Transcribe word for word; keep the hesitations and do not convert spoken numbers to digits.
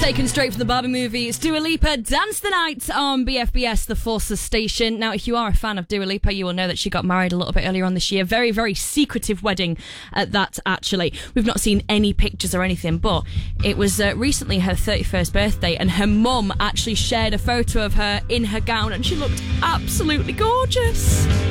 Taken straight from the Barbie movie, it's Dua Lipa, Dance the Night on B F B S, the Forces station. Now, if you are a fan of Dua Lipa, you will know that she got married a little bit earlier on this year. Very, very secretive wedding at that, actually. We've not seen any pictures or anything, but it was uh, recently her thirty-first birthday, and her mum actually shared a photo of her in her gown, and she looked absolutely gorgeous.